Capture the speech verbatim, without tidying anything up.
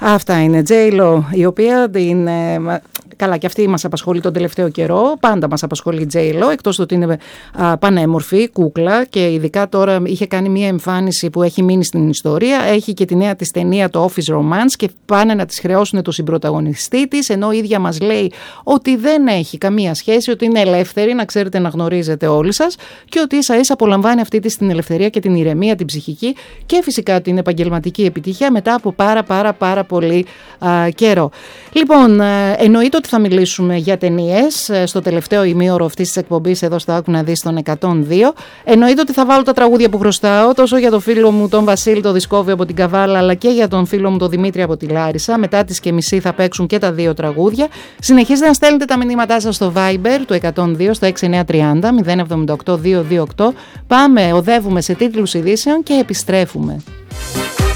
Αυτά είναι. J-Lo, η οποία την... Καλά, και αυτή μας απασχολεί τον τελευταίο καιρό. Πάντα μας απασχολεί η J-Lo, εκτός του ότι είναι α, πανέμορφη, κούκλα, και ειδικά τώρα είχε κάνει μια εμφάνιση που έχει μείνει στην ιστορία. Έχει και τη νέα της ταινία, το Office Romance, και πάνε να της χρεώσουν το συμπρωταγωνιστή της, ενώ η ίδια μας λέει ότι δεν έχει καμία σχέση, ότι είναι ελεύθερη, να ξέρετε, να γνωρίζετε όλοι σας, και ότι ίσα ίσα απολαμβάνει αυτή της την ελευθερία και την ηρεμία, την ψυχική, και φυσικά την επαγγελματική επιτυχία μετά από πάρα πάρα πάρα πολύ α, καιρό. Λοιπόν, εννοείται ότι θα μιλήσουμε για ταινίες στο τελευταίο ημίωρο αυτής της εκπομπής εδώ στο Άκου να δεις των εκατόν δύο. Εννοείται ότι θα βάλω τα τραγούδια που χρωστάω, τόσο για τον φίλο μου τον Βασίλη το Δισκόβη από την Καβάλα, αλλά και για τον φίλο μου τον Δημήτρη από τη Λάρισα. Μετά τις και μισή θα παίξουν και τα δύο τραγούδια. Συνεχίζετε να στέλνετε τα μηνύματά σας στο Viber του εκατόν δύο στο έξι εννιά τριάντα μηδέν εβδομήντα οκτώ διακόσια είκοσι οκτώ. Πάμε, οδεύουμε σε τίτλους ειδήσεων και επιστρέφουμε.